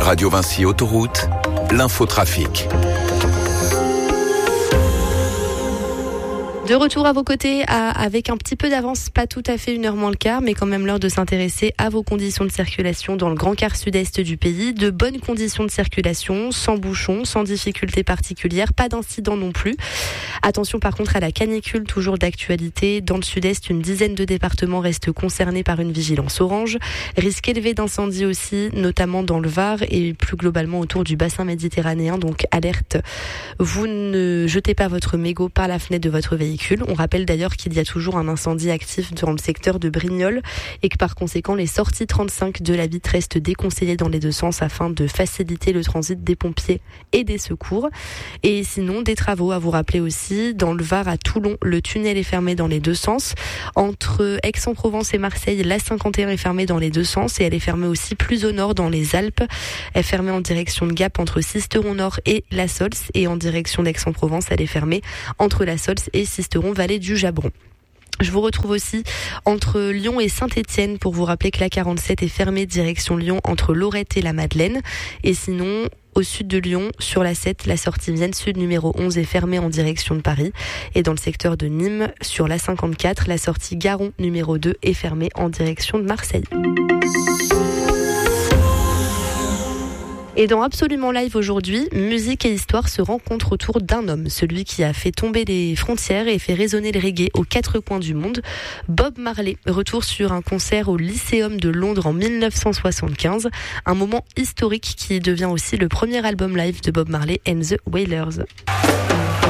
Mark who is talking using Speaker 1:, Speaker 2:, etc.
Speaker 1: Radio Vinci Autoroute, l'infotrafic.
Speaker 2: De retour à vos côtés avec un petit peu d'avance, pas tout à fait 1 heure moins le quart, mais quand même l'heure de s'intéresser à vos conditions de circulation dans le grand quart sud-est du pays. De bonnes conditions de circulation, sans bouchons, sans difficultés particulières, pas d'incidents non plus. Attention par contre à la canicule, toujours d'actualité. Dans le sud-est, une dizaine de départements restent concernés par une vigilance orange. Risque élevé d'incendie aussi, notamment dans le Var et plus globalement autour du bassin méditerranéen. Donc alerte, vous ne jetez pas votre mégot par la fenêtre de votre véhicule. On rappelle d'ailleurs qu'il y a toujours un incendie actif dans le secteur de Brignoles et que par conséquent les sorties 35 de la Bitte restent déconseillées dans les deux sens afin de faciliter le transit des pompiers et des secours. Et sinon, des travaux à vous rappeler aussi. Dans le Var à Toulon, le tunnel est fermé dans les deux sens. Entre Aix-en-Provence et Marseille, la 51 est fermée dans les deux sens et elle est fermée aussi plus au nord dans les Alpes. Elle est fermée en direction de Gap entre Sisteron Nord et La Sols et en direction d'Aix-en-Provence, elle est fermée entre La Sols et Sisteron, vallée du Jabron. Je vous retrouve aussi entre Lyon et Saint-Étienne pour vous rappeler que la 47 est fermée direction Lyon entre Lorette et la Madeleine. Et sinon, au sud de Lyon, sur la 7, la sortie Vienne Sud numéro 11 est fermée en direction de Paris. Et dans le secteur de Nîmes, sur la 54, la sortie Garon numéro 2 est fermée en direction de Marseille. Et dans Absolument Live aujourd'hui, musique et histoire se rencontrent autour d'un homme, celui qui a fait tomber les frontières et fait résonner le reggae aux 4 coins du monde. Bob Marley, retour sur un concert au Lycéum de Londres en 1975, un moment historique qui devient aussi le premier album live de Bob Marley and the Wailers.